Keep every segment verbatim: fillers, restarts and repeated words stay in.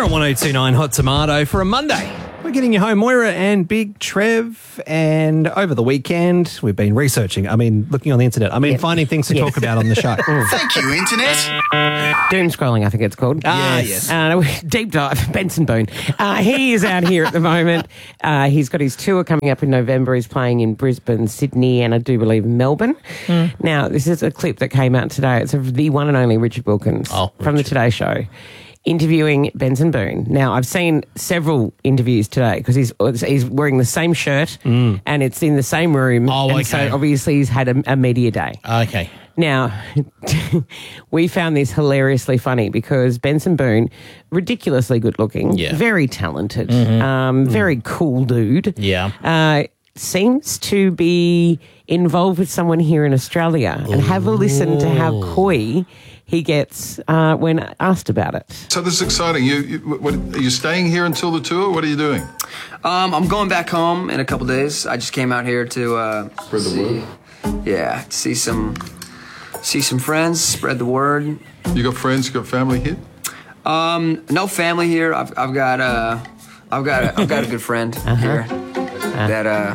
on one oh two point nine Hot Tomato for a Monday. We're getting you home, Moira and Big Trev. And over the weekend, we've been researching, I mean, looking on the internet, I mean, Yep. finding things to Yes. talk about on the show. Thank you, Internet. Doom scrolling, I think it's called. Ah, yes. Uh, deep dive, Benson Boone. Uh, he is out here at the moment. Uh, he's got his tour coming up in November. He's playing in Brisbane, Sydney, and I do believe Melbourne. Mm. Now, this is a clip that came out today. It's of the one and only Richard Wilkins Oh, from the Today Show, interviewing Benson Boone. Now, I've seen several interviews today because he's he's wearing the same shirt and it's in the same room. Oh, and okay. so obviously he's had a, a media day. Okay. Now, we found this hilariously funny because Benson Boone, ridiculously good looking, Yeah. very talented, um, very cool dude. Yeah. Uh, seems to be involved with someone here in Australia. And have a listen to how coy he gets uh, when asked about it. So this is exciting. You, you what, are you staying here until the tour? What are you doing? Um, I'm going back home in a couple days. I just came out here to uh, Spread the see, word. Yeah, see some see some friends, spread the word. You got friends? You got family here? Um, no family here. I've I've got uh, I've got a, I've got a good friend here that uh,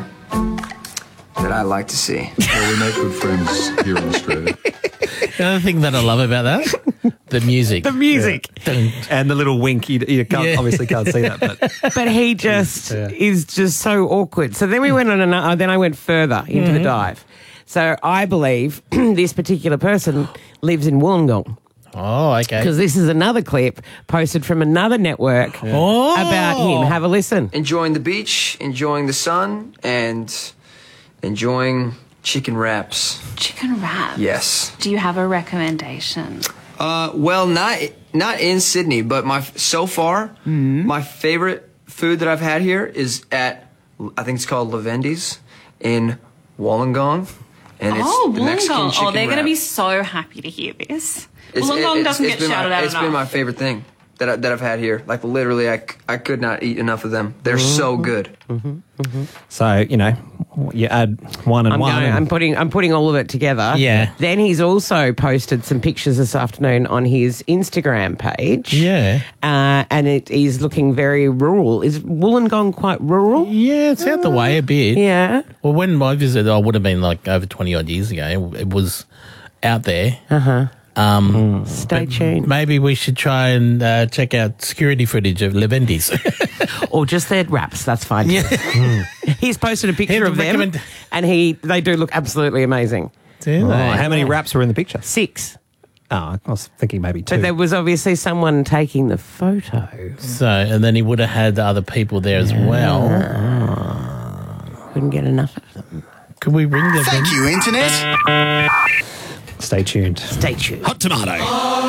that I like to see. Well, we make good friends here in Australia. The other thing that I love about that, the music. The music. And the little wink, you, you can't, Yeah. obviously can't see that, but But he just Yeah. is just so awkward. So then we went on another, uh, then I went further into the dive. So I believe this particular person lives in Wollongong Oh, okay. because this is another clip posted from another network Oh. about him. Have a listen. Enjoying the beach, enjoying the sun, and enjoying chicken wraps. Chicken wraps. Yes. Do you have a recommendation? Uh, well, not not in Sydney, but my so far my favorite food that I've had here is at I think it's called Lavendi's in Wollongong, and it's oh, the Mexican Wollongong. chicken Oh, they're going to wrap. be so happy to hear this. It's- Wollongong it's- doesn't it's get been shouted my, out It's enough. been my favorite thing that I, that I've had here. Like literally, I, c- I could not eat enough of them. They're so good. so, you know, you add one and I'm, one. going, and- I'm putting I'm putting all of it together. Yeah. Then he's also posted some pictures this afternoon on his Instagram page. Yeah. Uh, and it is looking very rural. Is Wollongong quite rural? Yeah, it's out the way a bit. Yeah. Well, when I visited, I would have been like over twenty odd years ago. It was out there. Uh-huh. Um, Stay tuned. Maybe we should try and uh, check out security footage of Lavendi's. Or just their wraps. That's fine. Yeah. He's posted a picture Here, of them, recommend- and he they do look absolutely amazing. Do Oh, they? how many wraps were in the picture? Six. Oh, I was thinking maybe two. But there was obviously someone taking the photo. So, and then he would have had other people there as well. Couldn't get enough of them. Could we ring them? Thank you, Internet. Stay tuned. Stay tuned. Hot Tomato.